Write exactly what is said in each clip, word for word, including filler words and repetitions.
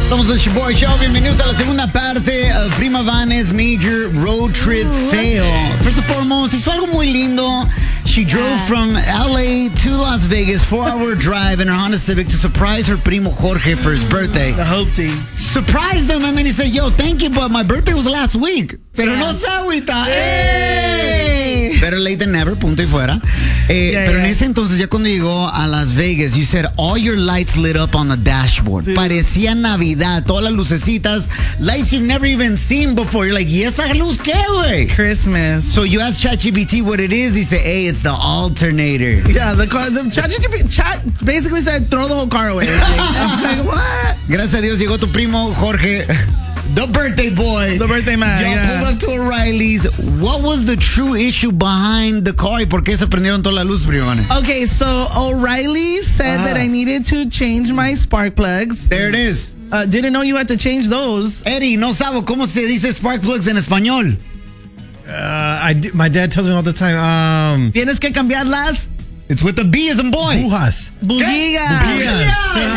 Somos el Shoboy Show. Bienvenidos a la segunda parte of Prima Vanes Major Road Trip Fail. First and foremost, hizo algo muy lindo. She drove from L A to Las Vegas, four-hour drive in her Honda Civic to surprise her primo Jorge for his birthday. The Hope Team. Surprised him, and then he said, yo, thank you, but my birthday was last week. Pero yeah. no se agüita. Hey. Better late than never, punto y fuera. Eh, yeah, pero yeah. en ese entonces, ya cuando llegó a Las Vegas, you said all your lights lit up on the dashboard. Dude. Parecía Navidad, todas las lucecitas, lights you've never even seen before. You're like, ¿y esa luz qué, güey? Christmas. So you asked ChatGPT what it is. He said, hey, it's the alternator. Yeah, the car, the ChatGPT chat basically said, throw the whole car away. I'm like, what? Gracias a Dios llegó tu primo Jorge. The birthday boy. The birthday man. Y'all yeah. pulled up to O'Reilly's. What was the true issue behind the car? ¿Y por qué se prendieron todas las luces, primo? Okay, so O'Reilly said uh-huh. that I needed to change my spark plugs. There it is. Uh, didn't know you had to change those. Eddie, no sabo cómo se dice spark plugs en español. Uh, I d- my dad tells me all the time. Um, Tienes que cambiarlas. It's with the B as in boy. Bujas. Bujías. Bujías.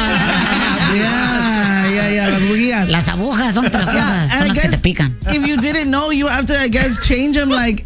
Yeah, yeah, yeah. Las bujías. Las agujas son otras cosas. Son las que te pican. If you didn't know, you have to, I guess, change them like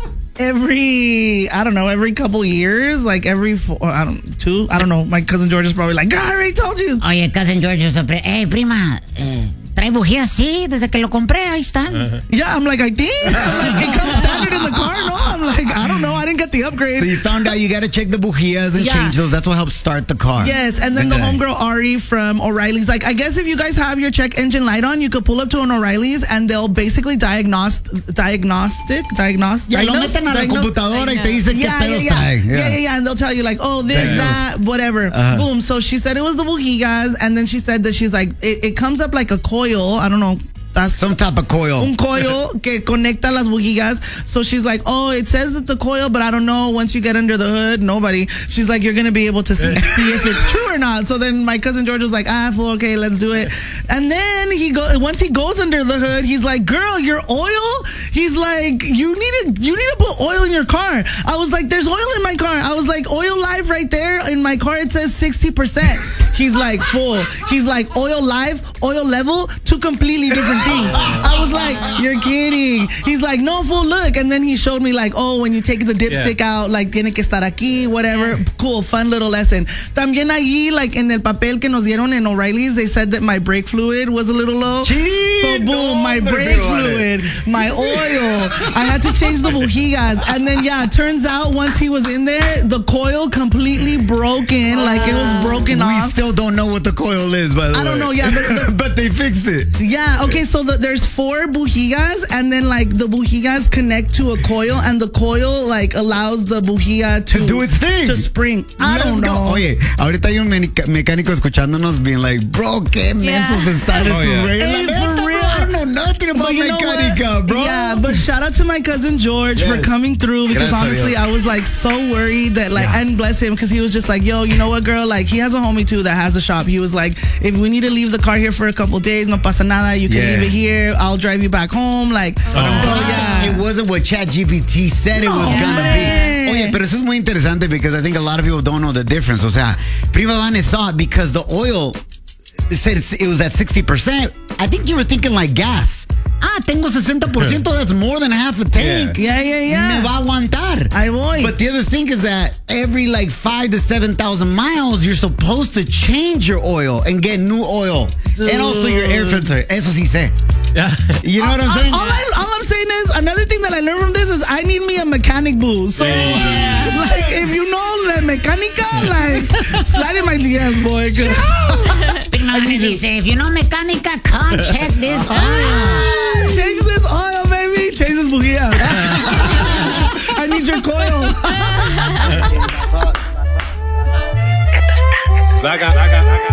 every, I don't know, every couple years, like every four, I don't, two, I don't know. My cousin George is probably like, girl, I already told you. Oye, cousin George, hey, prima, eh, ¿trae bujías? Sí, desde que lo compré, ahí están. Uh-huh. Yeah, I'm like, I think. I'm like, it comes standard in the car, no? I'm like, I don't know, I didn't get the upgrade. So you found out you got to check the bujías and yeah. change those. That's what helps start the car. Yes, and then the homegirl Ari from O'Reilly's, like, I guess if you guys have your check engine light on, you could pull up to an O'Reilly's and they'll basically diagnose, diagnostic, diagnose, ya diagnose, lo meten a la computadora y te dicen yeah, qué pedos yeah, trae. Yeah. yeah, yeah, yeah, and they'll tell you like, oh, this, Damn. that, whatever. Uh-huh. Boom. So she said it was the bujías, and then she said that she's like, it, it comes up like a coil. I don't know. That's some type of coil. Un coil que conecta las bujías. So she's like, oh, it says that the coil, but I don't know. Once you get under the hood, nobody. She's like, you're going to be able to see, see if it's true or not. So then my cousin George was like, ah, fool, okay, let's do it. And then he go once he goes under the hood, he's like, girl, your oil? He's like, you need to you need to put oil in your car. I was like, there's oil in my car. I was like, oil live right there in my car. It says sixty percent. He's like, full. He's like, oil live, oil level, two completely different things. I was like, you're kidding. He's like, no, fool, look. And then he showed me like, oh, when you take the dipstick yeah. out, like, tiene que estar aquí, whatever. Cool, fun little lesson. También allí, like, en el papel que nos dieron in O'Reilly's, they said that my brake fluid was a little low. Gee, so, boom, no, my brake fluid, my oil. I had to change the bujías. And then, yeah, it turns out once he was in there, the coil completely broken. Like, it was broken we off. We still don't know what the coil is, by the I way. I don't know, yeah. But, the, but they fixed it. Yeah, okay, so the, there's four bujías, and then, like, the bujías connect to a coil, and the coil, like, allows the bujía to, to do its thing. To spring. I Let's don't know. Go. Oye, ahorita hay un mecánico escuchándonos being like, bro, qué mensos yeah. están estos yeah. reyes. Hey, La for real. Bro, I know nothing about mecánica, bro. Yeah, but shout out to my cousin George yes. for coming through, because Gracias honestly, I was, like, so worried that, like, yeah. and bless him, because he was just like, yo, you know what, girl? Like, he has a homie, too, that has a shop. He was like, if we need to leave the car here for a couple days, no pasa nada, you can yeah. leave it here. I'll drive you back home. Like, oh. so, yeah. It wasn't what ChatGPT said it was yeah. gonna be. Oye, pero eso es muy interesante because I think a lot of people don't know the difference. O sea, Prima Vane thought because the oil said it was at sixty percent, I think you were thinking like gas. Ah, tengo sesenta por ciento, that's more than half a tank. Yeah, yeah, yeah. Me va a aguantar. Ahí voy. But the other thing is that every like five to seven thousand miles, you're supposed to change your oil and get new oil. Dude. And also your air filter. Eso sí sé. Yeah. You know what I'm saying? All, I, all I'm saying is, another thing that I learned from this is I need me a mechanic boo. So, yeah. like, if you know la mecánica, like, slide in my D Ms, boy. Prima Vane dice, if you know mecánica, come check this oil. Change this oil, baby. Change this bujía. I need your coil. Saga. Saga.